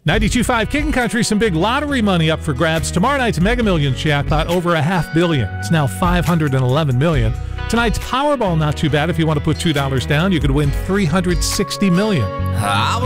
92.5 King Country, some big lottery money up for grabs. Tomorrow night's Mega Millions jackpot over $500 million. It's now $511 million. Tonight's Powerball not too bad. If you want to put $2 down, you could win $360 million.